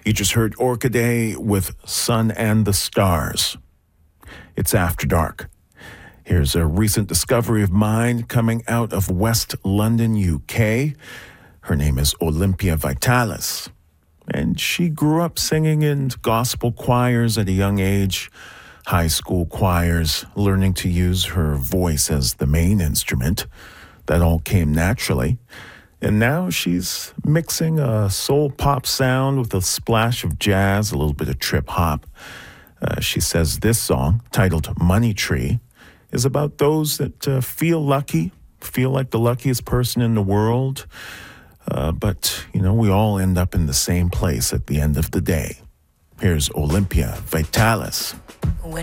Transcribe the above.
You just heard Orchidea with Sun and the Stars. It's After Dark. Here's a recent discovery of mine coming out of West London, UK. Her name is Olympia Vitalis, and she grew up singing in gospel choirs at a young age, high school choirs, learning to use her voice as the main instrument. That all came naturally. And now she's mixing a soul pop sound with a splash of jazz, a little bit of trip hop. She says this song, titled Money Tree, is about those that feel lucky, feel like the luckiest person in the world. But, we all end up in the same place at the end of the day. Here's Olympia Vitalis.